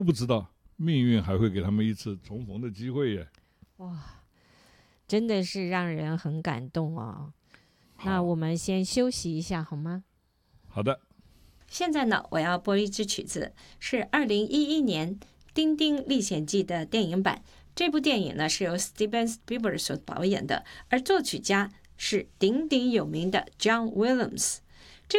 不知道命运还会给他们一次重逢的机会耶。 哇，真的是让人很感动哦。那我们先休息一下好吗？ 好的。 现在呢，我要播一支曲子，是2011年《丁丁历险记》的电影版。这部电影呢是由 Steven Spielberg 所导演的，而作曲家是鼎鼎有名的 John Williams。